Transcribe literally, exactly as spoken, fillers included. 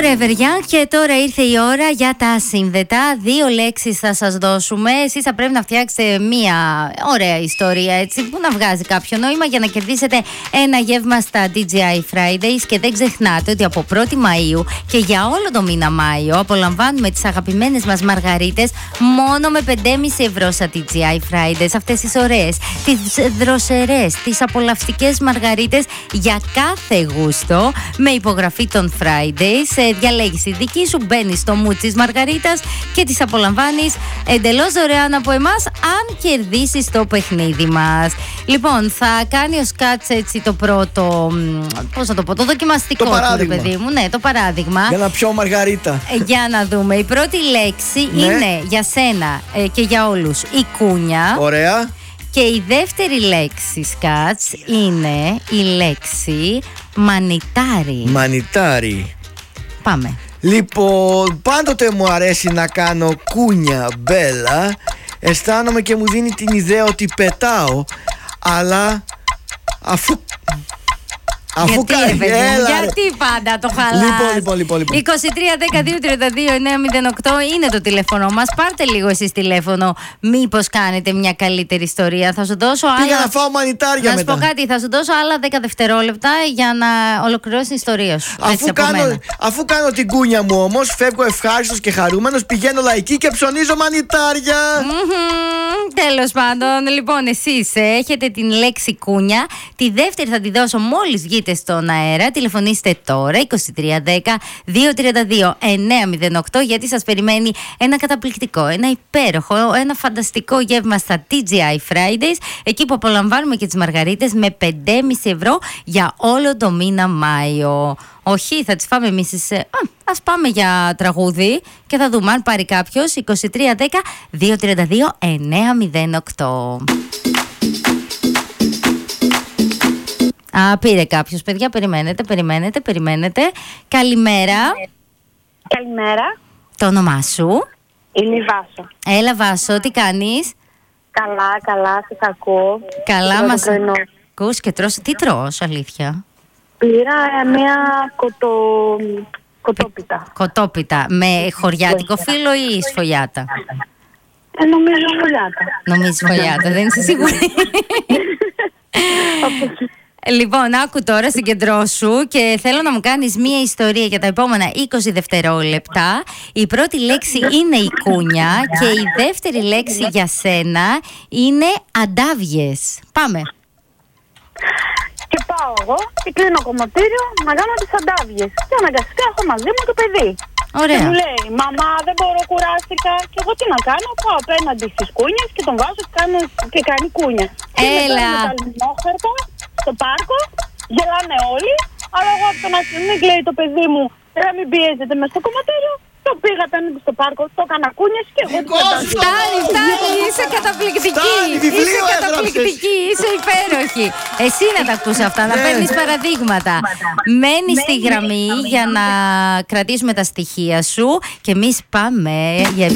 Forever Young, και τώρα ήρθε η ώρα για τα σύνδετα. Δύο λέξεις θα σας δώσουμε. Εσείς θα πρέπει να φτιάξετε μία ωραία ιστορία, έτσι, που να βγάζει κάποιο νόημα για να κερδίσετε ένα γεύμα στα ντι τζέι άι Fridays. Και δεν ξεχνάτε ότι από πρώτη Μαΐου και για όλο το μήνα Μάιο απολαμβάνουμε τις αγαπημένες μας μαργαρίτες μόνο με πέντε κόμμα πέντε ευρώ στα ντι τζέι άι Fridays. Αυτές τις ωραίες, τις δροσερές, τις απολαυστικές μαργαρίτες για κάθε γούστο, με υπογραφή των Fridays. Διαλέγεις τη δική σου, μπαίνεις στο mood της μαργαρίτας και τις απολαμβάνεις εντελώς δωρεάν από εμάς, αν κερδίσεις το παιχνίδι μας. Λοιπόν, θα κάνει ο Σκάτς έτσι το πρώτο, πώς θα το πω, το δοκιμαστικό το του, παιδί μου. Ναι, το παράδειγμα. Για να πιω μαργαρίτα. Για να δούμε. Η πρώτη λέξη ναι. είναι για σένα ε, και για όλους η κούνια. Ωραία. Και η δεύτερη λέξη, Σκάτς, είναι η λέξη μανιτάρι. Μανιτάρι. Πάμε. Λοιπόν, πάντοτε μου αρέσει να κάνω κούνια μπέλα. Αισθάνομαι και μου δίνει την ιδέα ότι πετάω. Αλλά αφού... Αφού γιατί, κάνει, έλα, γιατί πάντα το χαλάς. Λοιπόν, λοιπόν, λοιπόν, λοιπόν. είκοσι τρία δεκαδύο τριάντα δύο εννιακόσια οκτώ είναι το τηλέφωνο μας. Πάρτε λίγο εσείς τηλέφωνο, μήπως κάνετε μια καλύτερη ιστορία. Θα σου δώσω άλλα... Πήγα να φάω μανιτάρια να μετά. Να σου πω κάτι, θα σου δώσω άλλα δέκα δευτερόλεπτα για να ολοκληρώσει την ιστορία σου. Αφού κάνω, αφού κάνω την κούνια μου όμως, φεύγω ευχάριστος και χαρούμενος, πηγαίνω λαϊκή και ψωνίζω μανιτάρια. Mm-hmm, τέλος πάντων, λοιπόν, εσείς έχετε την λέξη κούνια. Τη δεύτερη θα τη δώσω μόλις βγείτε στον αέρα. Τηλεφωνήστε τώρα είκοσι τρία δέκα δύο τριάντα δύο εννιακόσια οκτώ, γιατί σας περιμένει ένα καταπληκτικό, ένα υπέροχο, ένα φανταστικό γεύμα στα ντι τζέι άι Fridays, εκεί που απολαμβάνουμε και τις μαργαρίτες με πέντε κόμμα πέντε ευρώ για όλο το μήνα Μάιο. Όχι, θα τις φάμε εμείς. Α, ας πάμε για τραγούδι και θα δούμε αν πάρει κάποιος. είκοσι τρία δέκα δύο τριάντα δύο εννιακόσια οκτώ. Α, πήρε κάποιος, παιδιά, περιμένετε, περιμένετε, περιμένετε. Καλημέρα. Καλημέρα. Το όνομά σου? Είμαι η Βάσο. Έλα Βάσο, τι κάνεις? Καλά, καλά, σας ακούω. Καλά μας ακούς και τρως. Τι τρως, αλήθεια? Πήρα μια κοτο... κοτόπιτα. Κοτόπιτα, με χωριάτικο φύλλο ή σφολιάτα? Ε, νομίζω σφολιάτα. Νομίζω σφολιάτα, δεν είσαι σίγουρη? Λοιπόν, άκου τώρα, συγκεντρώσου και θέλω να μου κάνεις μία ιστορία για τα επόμενα είκοσι δευτερόλεπτα. Η πρώτη λέξη είναι η κούνια και η δεύτερη λέξη για σένα είναι αντάβιες. Πάμε. Και πάω εγώ και κλείνω κομμωτήριο να κάνω τις αντάβιες. Και αναγκαστικά έχω μαζί μου το παιδί. Ωραία. Και μου λέει, μαμά, δεν μπορώ, κουράστηκα. Και εγώ τι να κάνω, πάω απέναντι στις κούνιες και τον βάζω και, κάνω, και κάνει κούνια. Έλα. Και μετά με τα στο πάρκο, γελάνε όλοι, αλλά εγώ από το να μην κλαίει το παιδί μου, να μην πιέζεται μες στο κομματέριο, το πήγα απέναντι στο πάρκο, το έκανα κούνιες και εγώ την κατάσταση. Φτάνει, φτάνει, είσαι καταπληκτική, είσαι καταπληκτική, είσαι υπέροχη. Εσύ να τα ακούς αυτά, να παίρνεις παραδείγματα. Μένεις στη γραμμή για να κρατήσουμε τα στοιχεία σου και εμείς πάμε για